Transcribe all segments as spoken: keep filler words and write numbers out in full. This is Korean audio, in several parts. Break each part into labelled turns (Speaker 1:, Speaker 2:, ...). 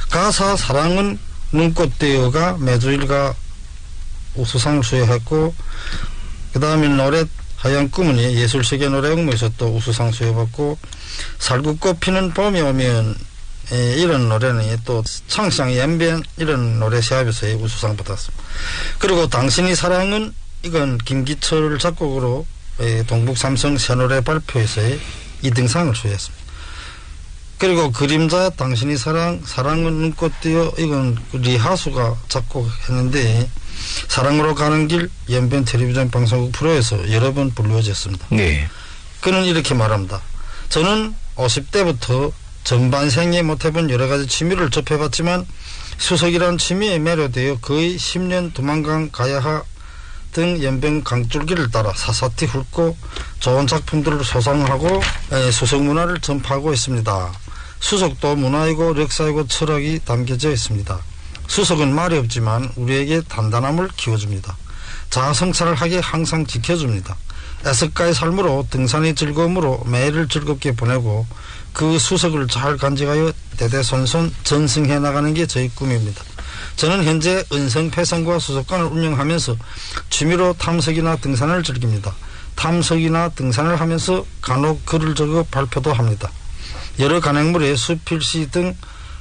Speaker 1: 가사 사랑은 눈꽃띄어가 매주일가 우수상을 수여했고, 그 다음에 노래 하얀 꿈은 예술세계 노래응모에서 또 우수상 수여받고, 살구꽃 피는 봄이 오면 에, 이런 노래는 또 창상 연변 이런 노래 시합에서 우수상 받았습니다. 그리고 당신이 사랑은 이건 김기철 작곡으로 에, 동북삼성 새노래 발표에서 이 등상을 수여했습니다. 그리고 그림자 당신이 사랑 사랑은 눈꽃띄어 이건 리하수가 작곡했는데 사랑으로 가는 길 연변 텔레비전 방송국 프로에서 여러 번 불러졌습니다.
Speaker 2: 네.
Speaker 1: 그는 이렇게 말합니다. 저는 오십 대부터 전반생에 못해본 여러 가지 취미를 접해봤지만 수석이란 취미에 매료되어 거의 십 년 도망간 가야하 등 연변 강줄기를 따라 사사티 훑고 좋은 작품들을 소상하고 수석 문화를 전파하고 있습니다. 수석도 문화이고 역사이고 철학이 담겨져 있습니다. 수석은 말이 없지만 우리에게 단단함을 키워줍니다. 자아성찰을 하게 항상 지켜줍니다. 애석가의 삶으로 등산의 즐거움으로 매일을 즐겁게 보내고 그 수석을 잘 간직하여 대대손손 전승해 나가는 게 저희 꿈입니다. 저는 현재 은성패성과 수석관을 운영하면서 취미로 탐석이나 등산을 즐깁니다. 탐석이나 등산을 하면서 간혹 글을 적어 발표도 합니다. 여러 간행물에 수필시 등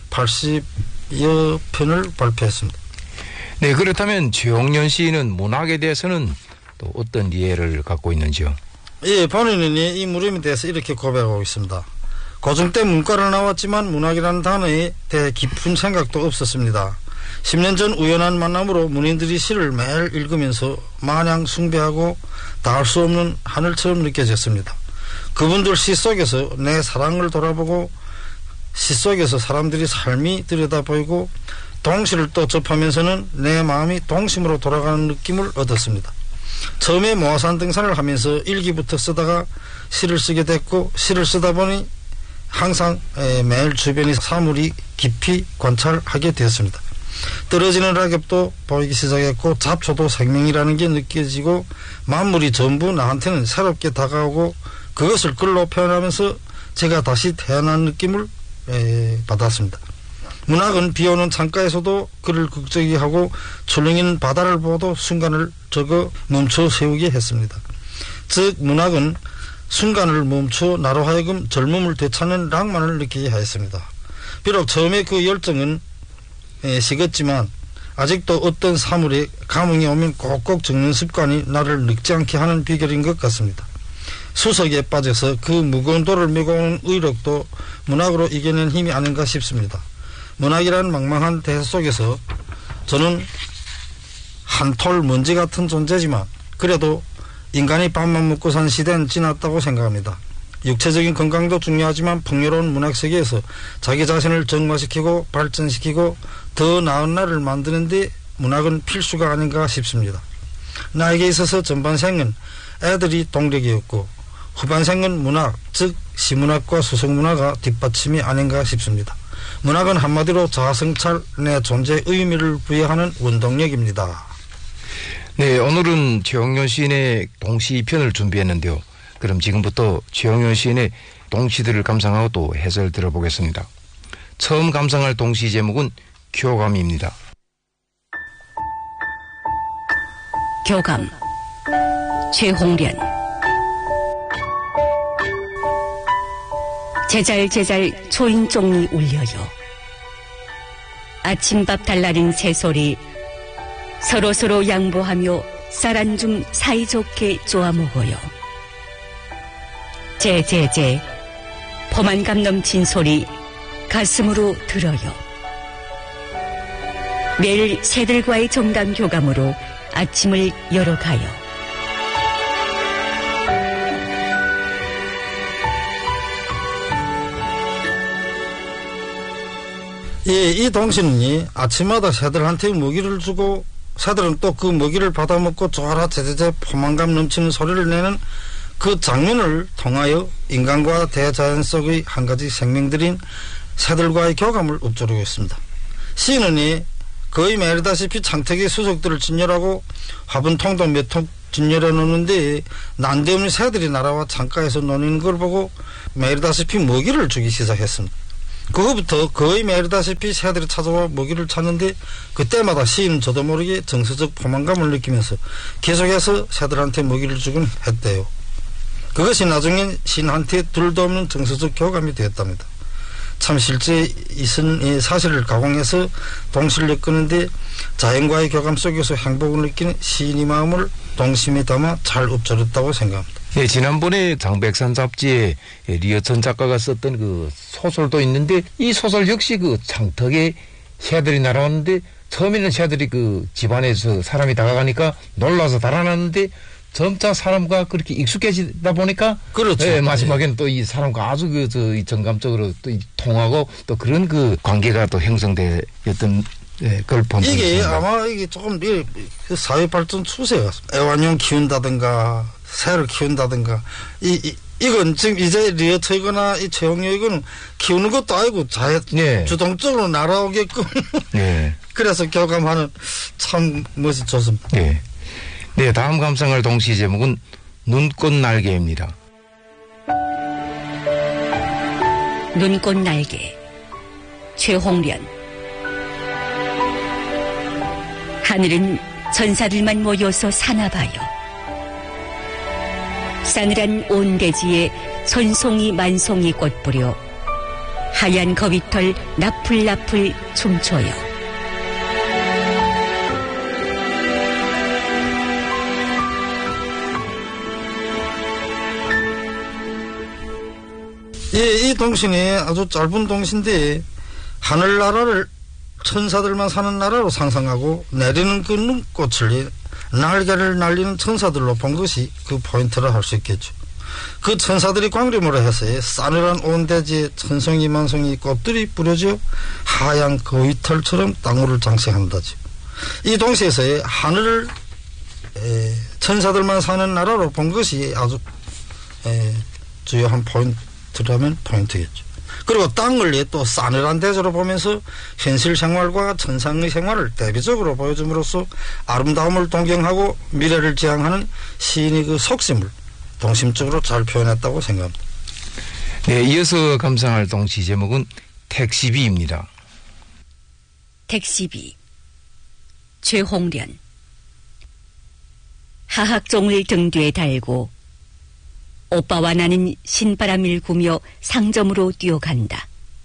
Speaker 1: 팔십여 편을 발표했습니다.
Speaker 2: 네, 그렇다면 최홍련 시인은 문학에 대해서는 또 어떤 이해를 갖고 있는지요?
Speaker 1: 예, 본인은 이 물음에 대해서 이렇게 고백하고 있습니다. 고중 때 문과를 나왔지만 문학이라는 단어에 대해 깊은 생각도 없었습니다. 십 년 전 우연한 만남으로 문인들이 시를 매일 읽으면서 마냥 숭배하고 닿을 수 없는 하늘처럼 느껴졌습니다. 그분들 시 속에서 내 사랑을 돌아보고 시 속에서 사람들이 삶이 들여다보이고 동시를 또 접하면서는 내 마음이 동심으로 돌아가는 느낌을 얻었습니다. 처음에 모아산 등산을 하면서 일기부터 쓰다가 시를 쓰게 됐고 시를 쓰다 보니 항상 매일 주변의 사물이 깊이 관찰하게 되었습니다. 떨어지는 낙엽도 보이기 시작했고 잡초도 생명이라는 게 느껴지고 만물이 전부 나한테는 새롭게 다가오고 그것을 글로 표현하면서 제가 다시 태어난 느낌을 받았습니다. 문학은 비오는 창가에서도 글을 극적이 하고 출렁이는 바다를 보고도 순간을 적어 멈춰 세우게 했습니다. 즉 문학은 순간을 멈춰 나로 하여금 젊음을 되찾는 낭만을 느끼게 하였습니다. 비록 처음에 그 열정은 식었지만 아직도 어떤 사물에 감흥이 오면 꼭꼭 적는 습관이 나를 늙지 않게 하는 비결인 것 같습니다. 수석에 빠져서 그 무거운 돌을 메고 오는 의욕도 문학으로 이겨낸 힘이 아닌가 싶습니다. 문학이라는 망망한 대세 속에서 저는 한 톨 먼지 같은 존재지만 그래도 인간이 밥만 먹고 산 시대는 지났다고 생각합니다. 육체적인 건강도 중요하지만 풍요로운 문학 세계에서 자기 자신을 정화시키고 발전시키고 더 나은 날을 만드는 데 문학은 필수가 아닌가 싶습니다. 나에게 있어서 전반생은 애들이 동력이었고 후반생은 문학, 즉 시문학과 수석문화가 뒷받침이 아닌가 싶습니다. 문학은 한마디로 자아성찰, 내 존재의 의미를 부여하는 원동력입니다.
Speaker 2: 네, 오늘은 최홍련 시인의 동시 편을 준비했는데요. 그럼 지금부터 최홍련 시인의 동시들을 감상하고 또 해설 들어보겠습니다. 처음 감상할 동시 제목은 교감입니다.
Speaker 3: 교감, 최홍련. 제잘제잘 초인종이 울려요. 아침밥 달라는 새소리 서로서로 양보하며 쌀 한 줌 사이좋게 쪼아 먹어요. 제제제 포만감 넘친 소리 가슴으로 들어요. 매일 새들과의 정당 교감으로 아침을 열어가요.
Speaker 1: 예, 이 동시는요, 아침마다 새들한테 먹이를 주고 새들은 또 그 먹이를 받아먹고 쪼아라 제제제 포만감 넘치는 소리를 내는 그 장면을 통하여 인간과 대자연 속의 한 가지 생명들인 새들과의 교감을 읊조리고 있습니다. 시인은 거의 매일다시피 창택의 수석들을 진열하고 화분통도 몇 통 진열해 놓는데 난데없는 새들이 날아와 창가에서 노는 걸 보고 매일다시피 먹이를 주기 시작했습니다. 그거부터 거의 매일다시피 새들이 찾아와 먹이를 찾는데 그때마다 시인은 저도 모르게 정서적 포만감을 느끼면서 계속해서 새들한테 먹이를 주곤 했대요. 그것이 나중엔 시인한테 둘도 없는 정서적 교감이 되었답니다. 참 실제 있은 이 사실을 가공해서 동시를 엮는데 자연과의 교감 속에서 행복을 느끼는 시인의 마음을 동심에 담아 잘 읊조렸다고 생각합니다.
Speaker 2: 네, 지난번에 장백산 잡지에 리어천 작가가 썼던 그 소설도 있는데 이 소설 역시 그 창턱에 새들이 날아왔는데 처음에는 새들이 그 집안에서 사람이 다가가니까 놀라서 달아났는데 점차 사람과 그렇게 익숙해지다 보니까
Speaker 1: 그렇죠.
Speaker 2: 네, 마지막에는 또 이 사람과 아주 그 저 이 정감적으로 또 통하고 또 그런 그 관계가 또 형성되었던 네, 그걸 본
Speaker 1: 이게 아마 이게 조금 이 사회 발전 추세가 애완용 키운다든가 새를 키운다든가 이, 이 이건 지금 이제 리어트이거나 이 최홍여 이거는 키우는 것도 아니고 자연 네. 주동적으로 날아오게끔 네. 그래서 교감하는 참 멋이 좋습니다.
Speaker 2: 네. 네, 다음 감상할 동시 제목은 눈꽃 날개입니다.
Speaker 3: 눈꽃 날개 최홍련. 하늘은 천사들만 모여서 사나봐요. 싸늘한 온 대지에 손송이 만송이 꽃 뿌려 하얀 거위털 나풀나풀 춤춰요.
Speaker 1: 이, 이 동신이 아주 짧은 동신데 하늘나라를 천사들만 사는 나라로 상상하고 내리는 그 눈꽃을 날개를 날리는 천사들로 본 것이 그 포인트라 할 수 있겠죠. 그 천사들이 광림으로 해서 싸늘한 온 대지에 천송이 만송이 꽃들이 뿌려져 하얀 거위털처럼 땅울을 장식한다죠. 이 동시에서의 하늘을 에, 천사들만 사는 나라로 본 것이 아주 에, 주요한 포인트라면 포인트겠죠. 그리고 땅을 또 싸늘한 대조로 보면서 현실 생활과 천상의 생활을 대비적으로 보여줌으로써 아름다움을 동경하고 미래를 지향하는 시인의 그 속심을 동심적으로 잘 표현했다고 생각합니다.
Speaker 2: 네, 이어서 감상할 동시 제목은 택시비입니다.
Speaker 3: 택시비 최홍련. 하학종을 등 뒤에 달고 오빠와 나는 신바람을 구며 상점으로 뛰어간다.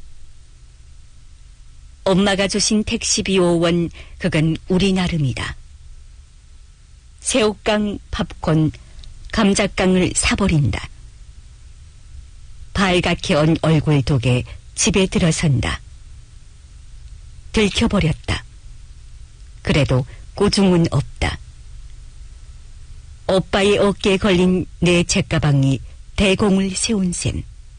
Speaker 3: 엄마가 주신 택시비 오원, 그건 우리 나름이다. 새우깡, 팝콘, 감자깡을 사버린다. 발갛게 언 얼굴 독에 집에 들어선다. 들켜버렸다. 그래도 꾸중은 없다. 오빠의 어깨에 걸린 내 책가방이 대공을 세운 셈.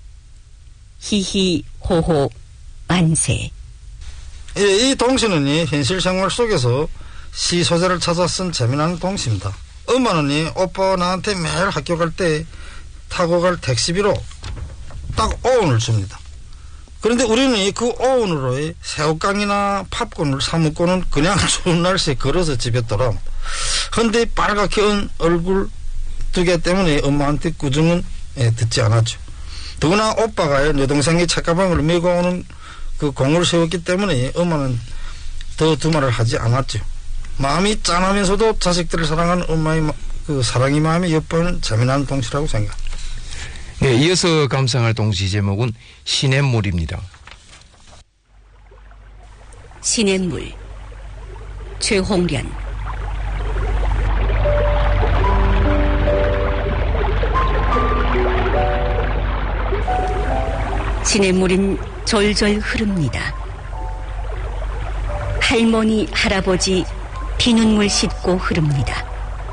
Speaker 3: 히히 호호 만세.
Speaker 1: 예, 이 동시는 이 현실 생활 속에서 시 소재를 찾아 쓴 재미난 동시입니다. 엄마는 이 오빠와 나한테 매일 학교 갈 때 타고 갈 택시비로 딱 오원을 줍니다. 그런데 우리는 그 오원으로 새우깡이나 팝콘을 사 먹고는 그냥 추운 날씨에 걸어서 집에 돌아옵니다. 그런데 빨갛게 언 얼굴 두 개 때문에 엄마한테 꾸중은 예, 듣지 않았죠. 더구나 오빠가 내 동생이 책가방을 메고 오는 그 공을 세웠기 때문에 엄마는 더 두말을 하지 않았죠. 마음이 짠하면서도 자식들을 사랑하는 엄마의 그 사랑의 마음이 엿보이는 재미난 동시라고 생각합니다.
Speaker 2: 네, 이어서 감상할 동시 제목은 시냇물입니다.
Speaker 3: 시냇물 최홍련. 시냇물은 졸졸 흐릅니다. 할머니, 할아버지 피눈물 씻고 흐릅니다.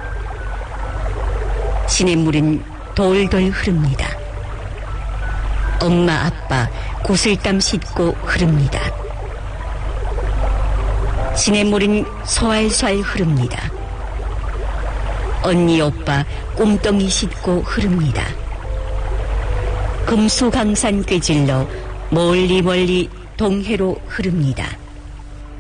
Speaker 3: 시냇물은 돌돌 흐릅니다. 엄마, 아빠 구슬땀 씻고 흐릅니다. 시냇물은 소알소알 흐릅니다. 언니, 오빠 꼼덩이 씻고 흐릅니다. 금수강산 꿰질러 멀리 멀리 동해로 흐릅니다.